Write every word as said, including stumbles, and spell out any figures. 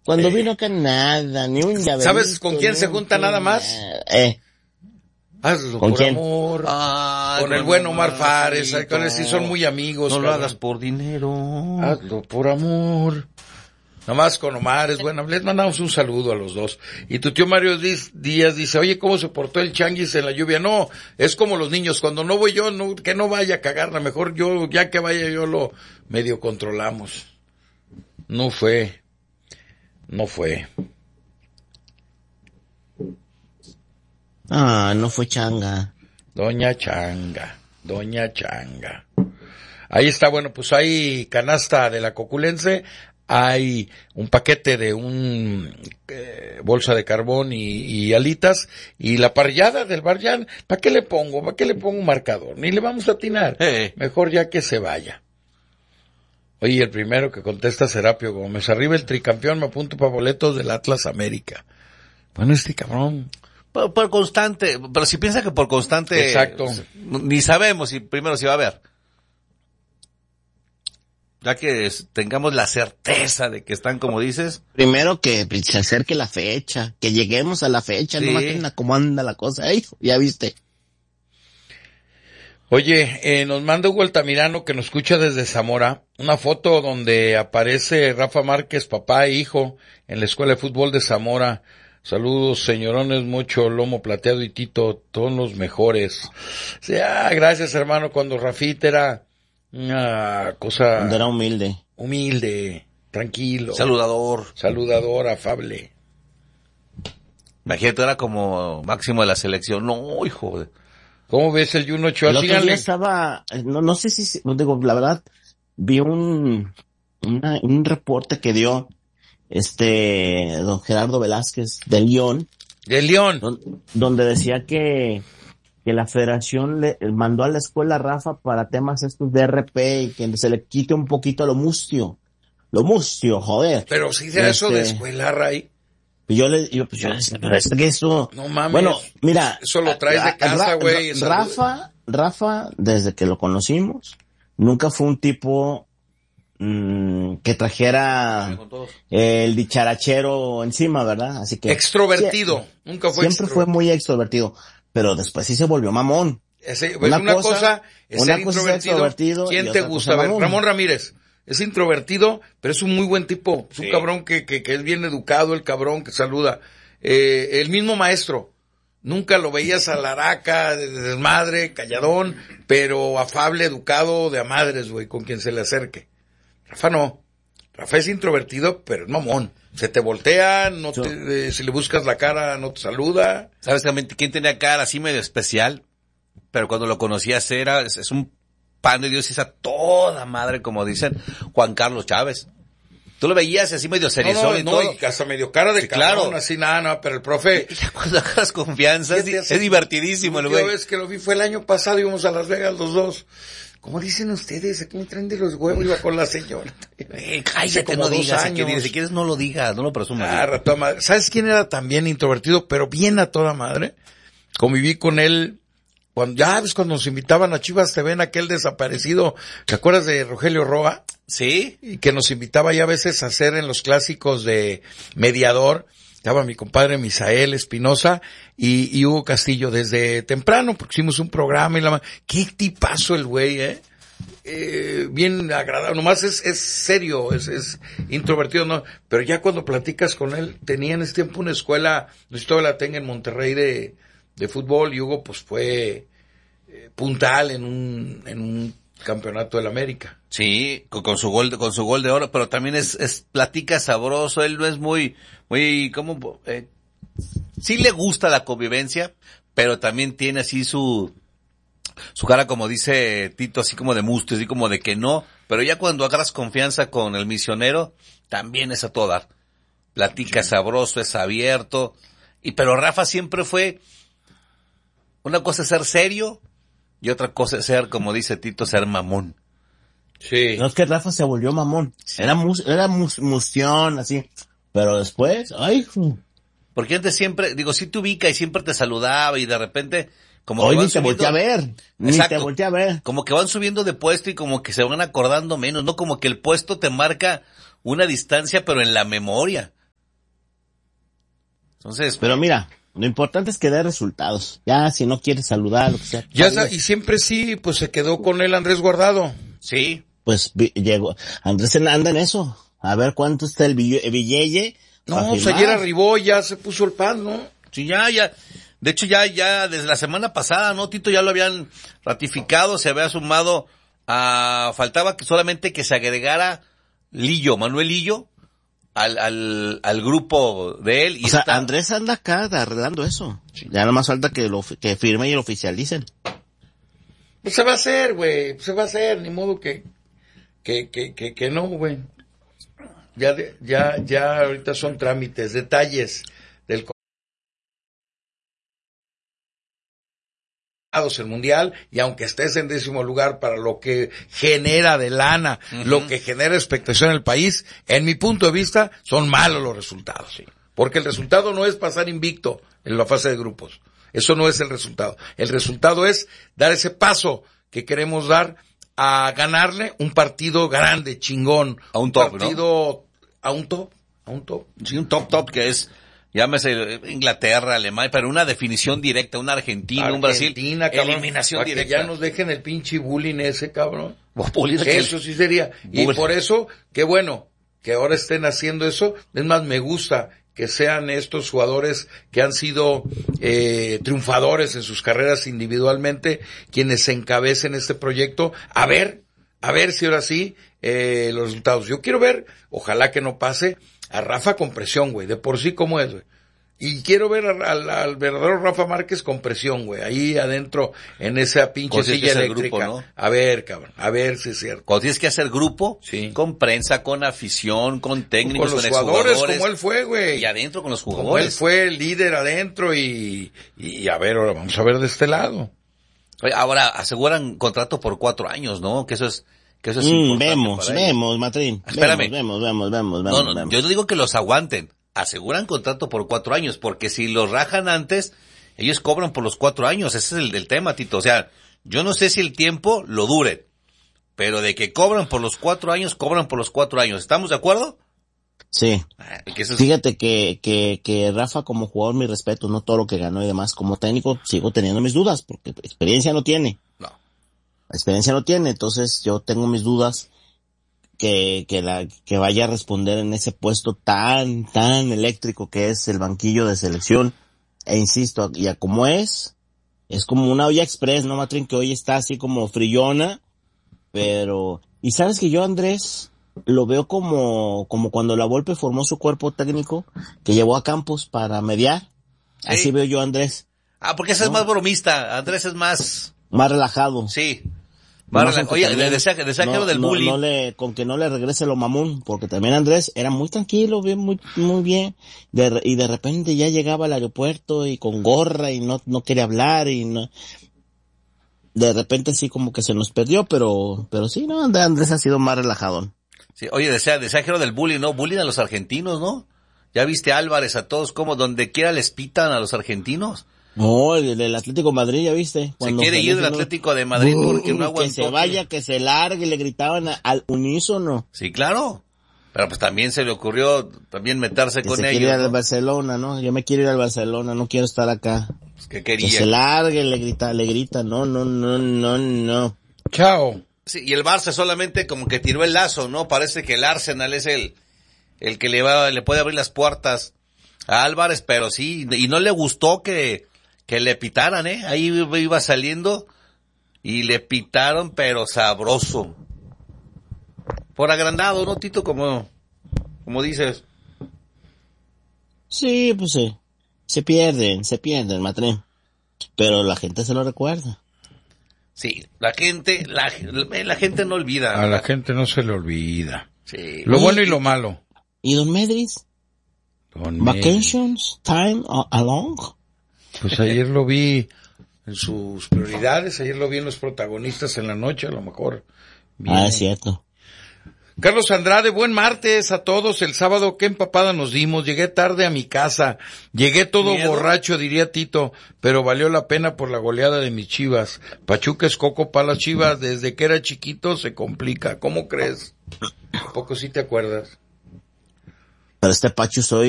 Cuando eh. vino acá nada, ni un llaverito. ¿Sabes con quién se junta nada más? Eh. Hazlo ¿Con por quién? amor. Ay, con el no, buen no, Omar no, Fares, no, con él sí son muy amigos. No lo cabrón. hagas por dinero. Hazlo por amor. Nomás con Omar es bueno. Les mandamos un saludo a los dos. Y tu tío Mario Díaz dice, oye, ¿cómo se portó el changuis en la lluvia? No, es como los niños. Cuando no voy yo, no, que no vaya a cagarla. Mejor yo, ya que vaya yo lo medio controlamos. No fue. No fue. Ah, no fue changa. Doña Changa, Doña Changa. Ahí está, bueno, pues hay canasta de la Coculense, hay un paquete de un eh, bolsa de carbón y, y alitas, y la parrillada del bar ya, ¿para qué le pongo? ¿Para qué le pongo un marcador? Ni le vamos a atinar. Eh. Mejor ya que se vaya. Oye, el primero que contesta Serapio Gómez, arriba el tricampeón, me apunto para boletos del Atlas América. Bueno, este cabrón... Por, por constante, pero si piensa que por constante... Exacto. Ni sabemos si primero si va a haber. Ya que tengamos la certeza de que están como dices. Primero que se acerque la fecha, que lleguemos a la fecha, Sí. no imagina cómo anda la cosa. Ay, ya viste. Oye, eh, nos manda Hugo Altamirano, que nos escucha desde Zamora, una foto donde aparece Rafa Márquez, papá e hijo, en la Escuela de Fútbol de Zamora. Saludos, señorones, mucho lomo plateado y Tito, todos los mejores. Sí, ah, gracias, hermano, cuando Rafita era una cosa... Cuando era humilde. Humilde, tranquilo. Saludador. Saludador, afable. Imagínate, era como máximo de la selección. No, hijo de... ¿Cómo ves el Juno Ochoa? El otro Síganle. día estaba, no, no sé si, digo, la verdad, vi un, una, un reporte que dio este don Gerardo Velázquez de León, De León. don, donde decía que, que la federación le mandó a la escuela a Rafa para temas estos de R P y que se le quite un poquito lo mustio, lo mustio, joder. Pero si será eso de Este, escuela, Ray. Y yo le, yo, pues yo le decía, pero es que eso... No mames. Bueno, mira... Eso lo traes de casa, Ra- güey. Ra- Rafa, Rafa, desde que lo conocimos, nunca fue un tipo mmm, que trajera eh, el dicharachero encima, ¿verdad? Así que... Extrovertido. Sí, Nunca fue siempre fue muy extrovertido, pero después sí se volvió mamón. Ese, pues una, una cosa, cosa es una ser cosa introvertido. Es extrovertido. ¿Quién te gusta? A ver, Ramón Ramírez. Es introvertido, pero es un muy buen tipo. Es un sí. cabrón que, que, que es bien educado, el cabrón que saluda. Eh, el mismo maestro. Nunca lo veías a la araca, de desmadre, calladón, pero afable, educado, de a madres, güey, con quien se le acerque. Rafa no. Rafa es introvertido, pero es mamón. Se te voltea, no te, eh, si le buscas la cara, no te saluda. ¿Sabes también quién tenía cara así medio especial? Pero cuando lo conocías era, es, es un pan de Dios, es a toda madre, como dicen, Juan Carlos Chávez. Tú lo veías así medio seriezón no, no, y no, todo. Y hasta medio cara de sí, cabrón, claro. Así nada, nada, pero el profe... Y ya cuando agarras confianza, es, es divertidísimo el güey. La vez que lo vi fue el año pasado, íbamos a Las Vegas los dos. Como dicen ustedes, aquí me traen de los huevos, iba con la señora. Eh, cállate, no digas, que, si quieres no lo digas, no lo presumas. Ah, rato madre. ¿Sabes quién era también introvertido, pero bien a toda madre? Conviví con él... Cuando, ya ves, cuando nos invitaban a Chivas T V en aquel desaparecido, ¿te acuerdas de Rogelio Roa? Sí. Y que nos invitaba ya a veces a hacer en los clásicos de mediador. Estaba mi compadre Misael Espinosa y, y Hugo Castillo desde temprano, porque hicimos un programa y la... ¡Qué tipazo el güey, eh! eh bien agradable, nomás es, es serio, es, es introvertido, ¿no? Pero ya cuando platicas con él, tenía en ese tiempo una escuela, no sé si todavía la tenga en Monterrey de... de fútbol, y Hugo pues fue eh, puntal en un en un campeonato del América. Sí, con, con su gol de, con su gol de oro, pero también es es platica sabroso, él no es muy muy como eh, sí le gusta la convivencia, pero también tiene así su su cara, como dice Tito, así como de mustio, así como de que no, pero ya cuando agarras confianza con el misionero, también es a todo dar. Platica sí. sabroso, es abierto, y pero Rafa siempre fue... Una cosa es ser serio y otra cosa es ser, como dice Tito, ser mamón. Sí. No es que Rafa se volvió mamón. Sí. Era mus, era mus, mustión, así. Pero después, ay. Porque antes siempre, digo, sí te ubica y siempre te saludaba y de repente, como Hoy que van ni te subiendo, volteé a ver. Ni exacto, te volteé a ver. Como que van subiendo de puesto y como que se van acordando menos, ¿no? Como que el puesto te marca una distancia, pero en la memoria. Entonces, pero mira, lo importante es que dé resultados. Ya, si no quieres saludar, lo que sea. Ya está, y siempre sí, pues se quedó con él Andrés Guardado. Sí. Pues vi, llegó, Andrés anda en eso. A ver cuánto está el billete. No, pues ayer arribó, ya se puso el pan, ¿no? Sí, ya, ya. De hecho, ya, ya desde la semana pasada, ¿no, Tito? Ya lo habían ratificado, se había sumado a, faltaba que solamente que se agregara Lillo, Manuel Lillo, al, al, al grupo de él. Y o sea, está... Andrés anda acá arreglando eso. Sí. Ya nada más falta que lo, que firme y lo oficialicen. Pues se va a hacer, güey, se va a hacer, ni modo que, que, que, que, que no, güey. Ya, de, ya, ya ahorita son trámites, detalles del el mundial, y aunque estés en décimo lugar para lo que genera de lana, uh-huh. lo que genera expectación en el país, en mi punto de vista, son malos los resultados, sí. Porque el resultado no es pasar invicto en la fase de grupos. Eso no es el resultado. El resultado es dar ese paso que queremos dar a ganarle un partido grande, chingón. A un top, partido, ¿no? A un top, a un top. Sí, un top top que es, llámese Inglaterra, Alemania, pero una definición directa, una Argentina, Argentina un Brasil. Cabrón, eliminación para directa. Que ya nos dejen el pinche bullying ese, cabrón. Bullying eso que... sí sería. Y por eso, qué bueno, que ahora estén haciendo eso. Es más, me gusta que sean estos jugadores que han sido eh, triunfadores en sus carreras individualmente, quienes encabecen este proyecto, a ver, a ver si ahora sí, eh, los resultados. Yo quiero ver, ojalá que no pase, a Rafa con presión, güey, de por sí como es, güey. Y quiero ver al, al verdadero Rafa Márquez con presión, güey, ahí adentro, en esa pinche silla eléctrica. Grupo, ¿no? A ver, cabrón, a ver si es cierto. Cuando tienes que hacer grupo, sí. con prensa, con afición, con técnicos, con los con jugadores, jugadores, como él fue, güey. Y adentro con los jugadores. Como él fue el líder adentro y, y a ver, ahora vamos a ver de este lado. Oye, ahora aseguran contrato por cuatro años, ¿no? Que eso es, que eso es mm, importante. Vemos, vemos, Matrín. Espérame. Vemos, vemos, vemos, vemos. No, no, vemos. yo no digo que los aguanten. Aseguran contrato por cuatro años, porque si los rajan antes, ellos cobran por los cuatro años. Ese es el del tema, Tito. O sea, yo no sé si el tiempo lo dure, pero de que cobran por los cuatro años, cobran por los cuatro años. ¿Estamos de acuerdo? Sí. Ah, que eso es... Fíjate que, que, que Rafa como jugador, mi respeto, no todo lo que ganó y demás. Como técnico, sigo teniendo mis dudas, porque experiencia no tiene. No. Experiencia no tiene, entonces yo tengo mis dudas. Que, que la, que vaya a responder en ese puesto tan, tan eléctrico que es el banquillo de selección. E insisto, y a como es, es como una olla express, ¿no, Matrín? Que hoy está así como frillona, pero, y sabes que yo, Andrés, lo veo como, como cuando la Volpe formó su cuerpo técnico, que llevó a Campos para mediar. ¿Sí? Así veo yo a Andrés. Ah, porque ese ¿no? es más bromista, Andrés es más... Más relajado. Sí. No, oye, también, decía, decía no, que lo del no, bullying. No le, con que no le regrese lo mamón, porque también Andrés era muy tranquilo, bien, muy, muy bien, de, y de repente ya llegaba al aeropuerto y con gorra y no, no quería hablar y no, de repente sí como que se nos perdió, pero, pero sí, no, Andrés ha sido más relajadón. Sí, oye, decía, decía que lo del bullying, ¿no? Bullying a los argentinos, ¿no? Ya viste a Álvarez, a todos, como donde quiera les pitan a los argentinos. No, el, el Atlético de Madrid, ya viste. Cuando se quiere ir del Atlético de Madrid porque no aguantó. Que se vaya, que se largue, le gritaban a, al unísono. Sí, claro. Pero pues también se le ocurrió también meterse que con se ellos. Quiere ir ¿no? al Barcelona, ¿no? Yo me quiero ir al Barcelona, no quiero estar acá. Pues que quería. Que se largue, le grita, le grita, no, no, no, no, no. Chao. Sí, y el Barça solamente como que tiró el lazo, ¿no? Parece que el Arsenal es el, el que le va, le puede abrir las puertas a Álvarez, pero sí, y no le gustó que, que le pitaran, ¿eh? Ahí iba saliendo y le pitaron, pero sabroso. Por agrandado, ¿no, Tito? Como, como dices. Sí, pues sí. Se pierden, se pierden, Matrín. Pero la gente se lo recuerda. Sí, la gente, la, la gente no olvida. A la gente no se le olvida. Sí. Lo bueno y lo malo. ¿Y don Medris? Don Vacations, time along. Pues ayer lo vi en sus prioridades, ayer lo vi en los protagonistas en la noche, a lo mejor. Bien. Ah, es cierto. Carlos Andrade, buen martes a todos. El sábado, qué empapada nos dimos. Llegué tarde a mi casa. Llegué todo ¿Miedo? borracho, diría Tito, pero valió la pena por la goleada de mis Chivas. Pachuca es coco para las Chivas. Desde que era chiquito se complica. ¿Cómo crees? ¿A poco sí te acuerdas? Pero este Pachu soy